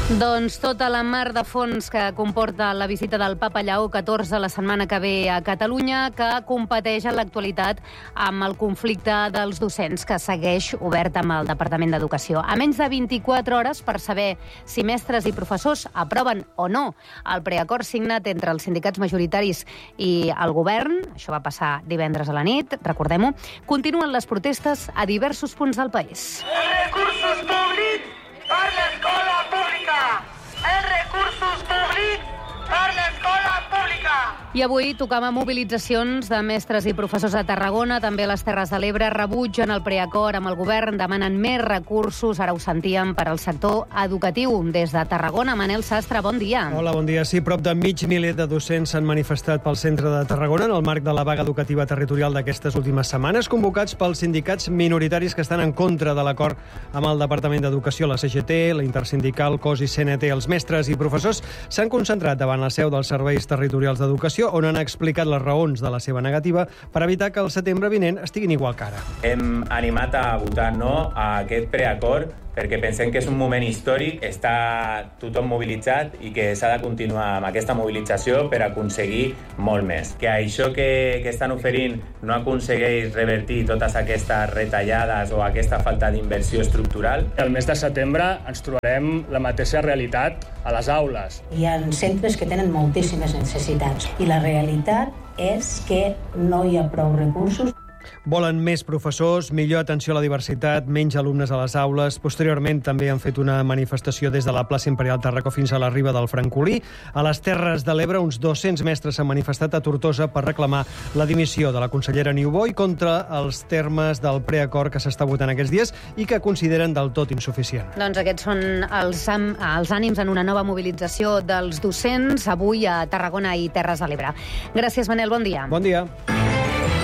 Doncs tota la mar de fons que comporta la visita del Papa Lleó XIV la setmana que ve a Catalunya, que competeix en l'actualitat amb el conflicte dels docents, que segueix obert amb el Departament d'Educació. A menys de 24 hores per saber si mestres i professors aproven o no el preacord signat entre els sindicats majoritaris i el govern, això va passar divendres a la nit, recordem-ho, continuen les protestes a diversos punts del país. Recursos públics per l'escola pública! Els recursos públics per l'escola pública! I avui tocava mobilitzacions de mestres i professors a Tarragona, també a les Terres de l'Ebre, rebutgen el preacord amb el govern, demanen més recursos, ara ho sentíem, per al sector educatiu. Des de Tarragona, Manel Sastre, bon dia. Hola, bon dia. Sí, prop de mig miler de docents s'han manifestat pel centre de Tarragona en el marc de la vaga educativa territorial d'aquestes últimes setmanes, convocats pels sindicats minoritaris que estan en contra de l'acord amb el Departament d'Educació, la CGT, la Intersindical, COS i CNT. Els mestres i professors s'han concentrat davant la seu dels serveis territorials d'educació, on han explicat les raons de la seva negativa per evitar que el setembre vinent estiguin igual que ara. Hem animat a votar no a aquest preacord perquè pensem que és un moment històric, està tothom mobilitzat i que s'ha de continuar amb aquesta mobilització per aconseguir molt més. Que això que estan oferint no aconsegueix revertir totes aquestes retallades o aquesta falta d'inversió estructural. El mes de setembre ens trobarem la mateixa realitat a les aules. Hi ha centres que tenen moltíssimes necessitats i la realitat és que no hi ha prou recursos. Volen més professors, millor atenció a la diversitat, menys alumnes a les aules. Posteriorment també han fet una manifestació des de la plaça Imperial Tàrraco fins a la riba del Francolí. A les Terres de l'Ebre, uns 200 mestres s'han manifestat a Tortosa per reclamar la dimissió de la consellera Niubó i contra els termes del preacord que s'està votant aquests dies i que consideren del tot insuficient. Doncs aquests són els ànims en una nova mobilització dels docents avui a Tarragona i Terres de l'Ebre. Gràcies, Manel, bon dia. Bon dia.